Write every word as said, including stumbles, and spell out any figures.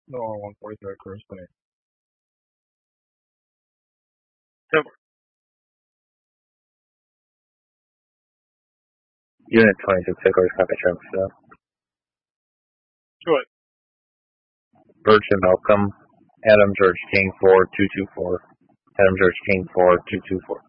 No, one forty-third correspondent. So, Unit twenty-six, Hickory copy traffic stop. Good. Birch and Malcolm, Adam George King four two two four. Adam George King four two two four.